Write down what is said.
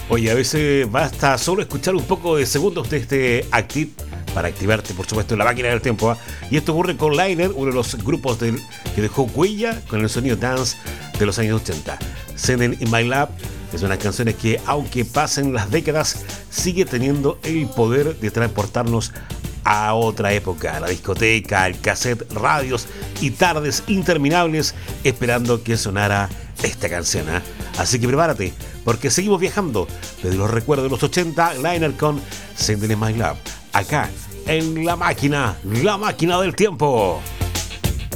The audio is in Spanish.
Oye, a veces basta solo escuchar un poco de segundos de este Active para activarte, por supuesto, en la máquina del tiempo. Y esto ocurre con Liner, uno de los grupos que dejó huella con el sonido dance de los años 80. Sending in My Lap es una canción que, aunque pasen las décadas, sigue teniendo el poder de transportarnos a otra época, la discoteca, el cassette, radios y tardes interminables esperando que sonara esta canción. Así que prepárate, porque seguimos viajando desde los recuerdos de los 80, Liner con Sending in My Love, acá en la máquina del tiempo.